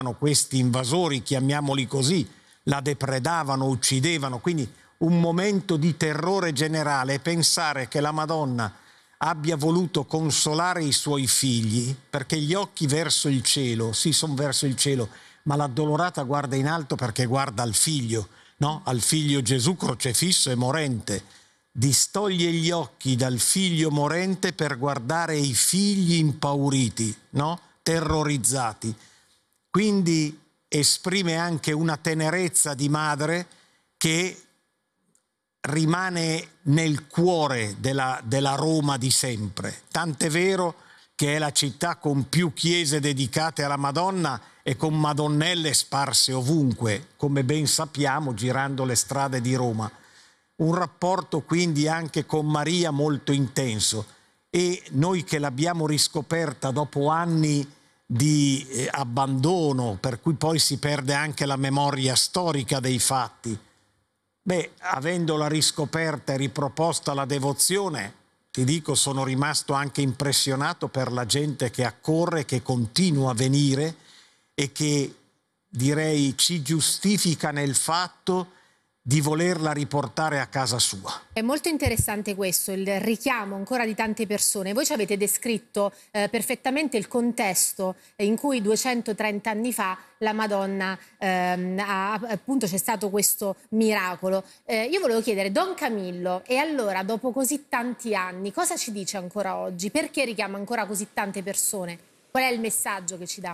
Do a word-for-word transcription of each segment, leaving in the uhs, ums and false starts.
questi invasori, chiamiamoli così, la depredavano, uccidevano, quindi un momento di terrore generale. E pensare che la Madonna abbia voluto consolare i suoi figli, perché gli occhi verso il cielo, sì, sono verso il cielo, ma l'addolorata guarda in alto perché guarda al figlio, no? Al figlio Gesù crocefisso e morente. Distoglie gli occhi dal figlio morente per guardare i figli impauriti, no? Terrorizzati. Quindi esprime anche una tenerezza di madre che rimane nel cuore della, della Roma di sempre. Tant'è vero che è la città con più chiese dedicate alla Madonna e con madonnelle sparse ovunque, come ben sappiamo, girando le strade di Roma. Un rapporto quindi anche con Maria molto intenso, e noi che l'abbiamo riscoperta dopo anni di eh, abbandono, per cui poi si perde anche la memoria storica dei fatti, beh, avendola riscoperta e riproposta la devozione, ti dico, sono rimasto anche impressionato per la gente che accorre, che continua a venire e che, direi, ci giustifica nel fatto di volerla riportare a casa sua. È molto interessante questo, il richiamo ancora di tante persone. Voi ci avete descritto eh, perfettamente il contesto in cui duecentotrenta anni fa la Madonna, ehm, ha, appunto c'è stato questo miracolo. Eh, io volevo chiedere, Don Camillo, e allora dopo così tanti anni cosa ci dice ancora oggi? Perché richiama ancora così tante persone? Qual è il messaggio che ci dà?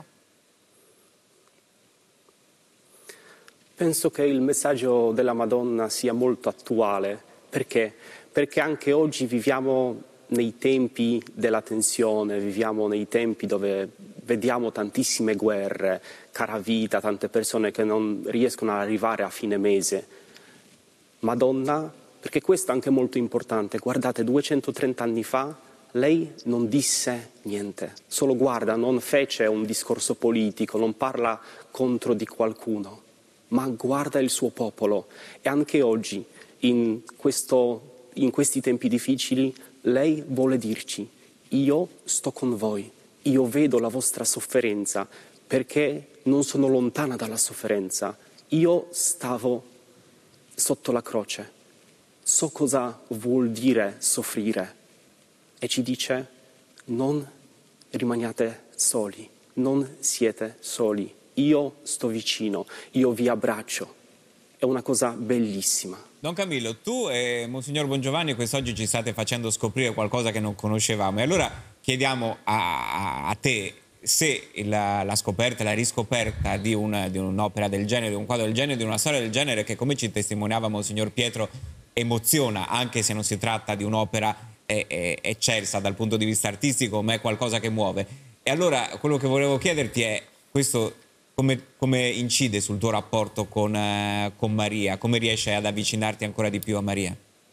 Penso che il messaggio della Madonna sia molto attuale. Perché? Perché anche oggi viviamo nei tempi della tensione, viviamo nei tempi dove vediamo tantissime guerre, caravita, tante persone che non riescono ad arrivare a fine mese. Madonna, perché questo è anche molto importante, guardate, duecentotrenta anni fa lei non disse niente, solo guarda, non fece un discorso politico, non parla contro di qualcuno, ma guarda il suo popolo. E anche oggi, in, questo, in questi tempi difficili, lei vuole dirci: io sto con voi, io vedo la vostra sofferenza, perché non sono lontana dalla sofferenza, io stavo sotto la croce, so cosa vuol dire soffrire, e ci dice: non rimaniate soli, non siete soli. Io sto vicino, io vi abbraccio. È una cosa bellissima. Don Camillo, tu e Monsignor Bongiovanni quest'oggi ci state facendo scoprire qualcosa che non conoscevamo. E allora chiediamo a, a te se la, la scoperta, la riscoperta di, un, di un'opera del genere, di un quadro del genere, di una storia del genere, che, come ci testimoniava Monsignor Pietro, emoziona, anche se non si tratta di un'opera eccelsa dal punto di vista artistico, ma è qualcosa che muove. E allora quello che volevo chiederti è questo: Come, come incide sul tuo rapporto con, eh, con Maria? Come riesci ad avvicinarti ancora di più a Maria?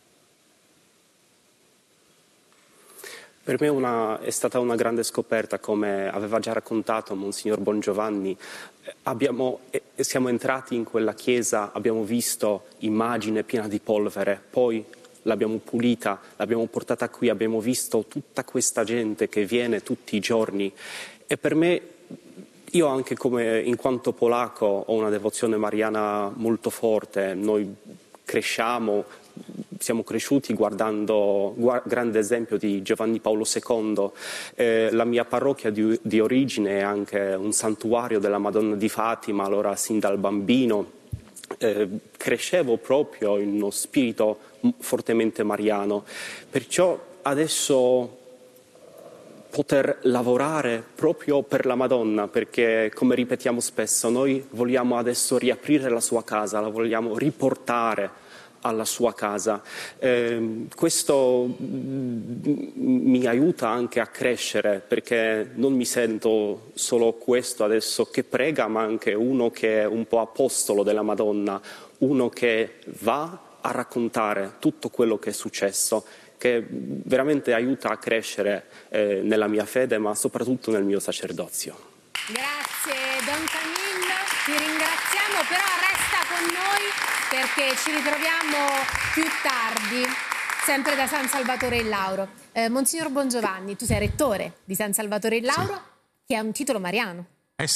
Per me una, è stata una grande scoperta, come aveva già raccontato Monsignor Bongiovanni. Abbiamo, eh, siamo entrati in quella chiesa, abbiamo visto immagine piena di polvere, poi l'abbiamo pulita, l'abbiamo portata qui, abbiamo visto tutta questa gente che viene tutti i giorni. E per me, io anche come in quanto polacco ho una devozione mariana molto forte. Noi cresciamo, siamo cresciuti guardando il grande esempio di Giovanni Paolo secondo. Eh, la mia parrocchia di, di origine è anche un santuario della Madonna di Fatima, allora sin dal bambino eh, crescevo proprio in uno spirito fortemente mariano. Perciò adesso poter lavorare proprio per la Madonna, perché, come ripetiamo spesso, noi vogliamo adesso riaprire la sua casa, la vogliamo riportare alla sua casa. Eh, questo mi aiuta anche a crescere, perché non mi sento solo questo adesso che prega, ma anche uno che è un po' apostolo della Madonna, uno che va a raccontare tutto quello che è successo, che veramente aiuta a crescere eh, nella mia fede, ma soprattutto nel mio sacerdozio. Grazie Don Camillo, ti ringraziamo, però resta con noi perché ci ritroviamo più tardi, sempre da San Salvatore in Lauro. Eh, Monsignor Bongiovanni, tu sei rettore di San Salvatore in Lauro, sì, che è un titolo mariano. Eh sì,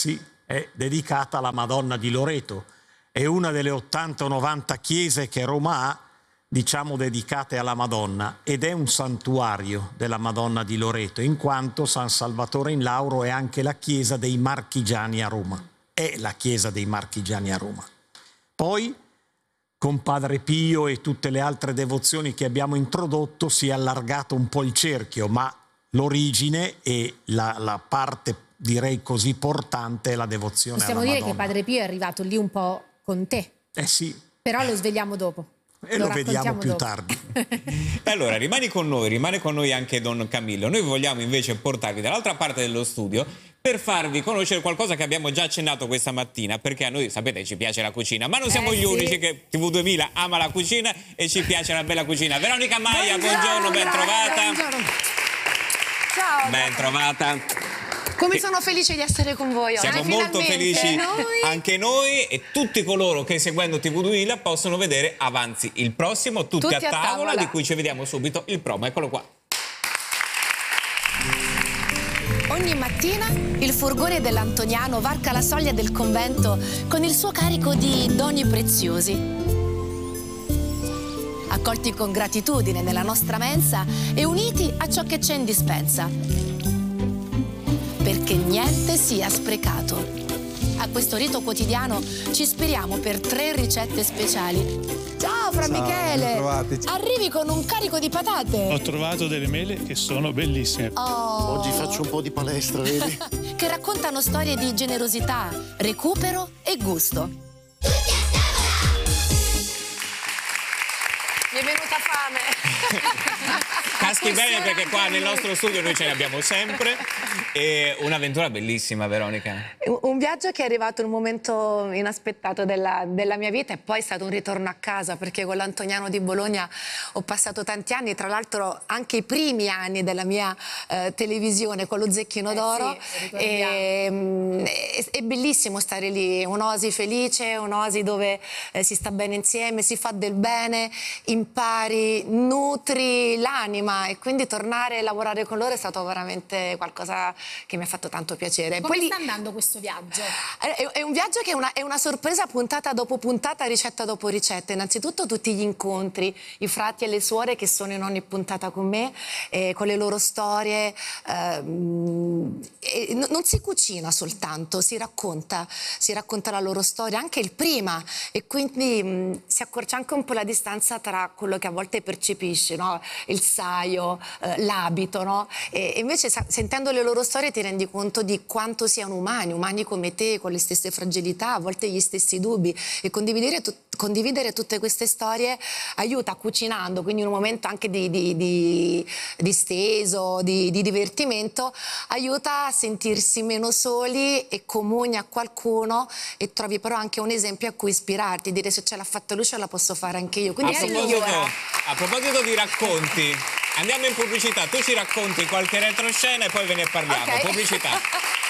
è dedicata alla Madonna di Loreto. È una delle ottanta o novanta chiese che Roma ha, diciamo, dedicate alla Madonna, ed è un santuario della Madonna di Loreto, in quanto San Salvatore in Lauro è anche la chiesa dei Marchigiani a Roma. È la chiesa dei Marchigiani a Roma. Poi, con Padre Pio e tutte le altre devozioni che abbiamo introdotto, si è allargato un po' il cerchio, ma l'origine e la, la parte, direi così, portante è la devozione Possiamo alla dire Madonna. che Padre Pio è arrivato lì un po' con te. Eh sì. Però lo svegliamo dopo. E lo, lo vediamo più dopo. tardi. Allora, rimani con noi, rimane con noi anche Don Camillo. Noi vogliamo invece portarvi dall'altra parte dello studio per farvi conoscere qualcosa che abbiamo già accennato questa mattina, perché a noi, sapete, ci piace la cucina, ma non siamo Eh, gli sì. unici che tivù duemila ama la cucina e ci piace la bella cucina. Veronica Maia, buongiorno, Buongiorno, ben trovata. buongiorno. Ciao. Ben trovata. Come sono felice di essere con voi oggi. Siamo Eh, molto finalmente. felici Noi- anche noi, e tutti coloro che seguendo tivù duemila possono vedere Avanzi il prossimo, tutti, Tutti a, a tavola, tavola. di cui ci vediamo subito il promo. Eccolo qua. Ogni mattina il furgone dell'Antoniano varca la soglia del convento con il suo carico di doni preziosi. Accolti con gratitudine nella nostra mensa e uniti a ciò che c'è in dispensa. Perché niente sia sprecato. A questo rito quotidiano ci ispiriamo per tre ricette speciali. Ciao Fra Michele! bentrovati. Arrivi con un carico di patate. Ho trovato delle mele che sono bellissime. Oh. Oggi faccio un po' di palestra, vedi? Che raccontano storie di generosità, recupero e gusto. Mi è venuta fame. Caschi bene, perché qua nel nostro studio noi ce ne abbiamo sempre. E un'avventura bellissima, Veronica. Un viaggio che è arrivato in un momento inaspettato della, della mia vita, e poi è stato un ritorno a casa, perché con l'Antoniano di Bologna ho passato tanti anni, tra l'altro anche i primi anni della mia eh, televisione con lo Zecchino Eh d'Oro. sì, ricordiamo. e, mm, è, è bellissimo stare lì, un'oasi felice, un'oasi dove eh, si sta bene insieme, si fa del bene, impari, nutri l'anima, e quindi tornare e lavorare con loro è stato veramente qualcosa che mi ha fatto tanto piacere. Come Poi lì- sta andando questo viaggio? è, è un viaggio che è una, è una sorpresa, puntata dopo puntata, ricetta dopo ricetta. Innanzitutto tutti gli incontri, i frati e le suore che sono in ogni puntata con me, eh, con le loro storie. ehm, e n- non si cucina soltanto, si racconta, si racconta la loro storia, anche il prima, e quindi mh, si accorcia anche un po' la distanza tra quello che a volte percepisci, no? Il saio, eh, l'abito, no? E e invece sa- sentendo le loro storie ti rendi conto di quanto siano umani, umani come te, con le stesse fragilità, a volte gli stessi dubbi, e condividere, tu- condividere tutte queste storie aiuta, cucinando, quindi in un momento anche di, di, di, di steso, di, di divertimento, aiuta a sentirsi meno soli e comuni a qualcuno, e trovi però anche un esempio a cui ispirarti, dire se ce l'ha fatta lui ce la posso fare anche io, A quindi si proposito, migliora. a proposito di racconti, andiamo in pubblicità. Tu ci racconti qualche retroscena e poi ve ne parliamo. Ok. Pubblicità.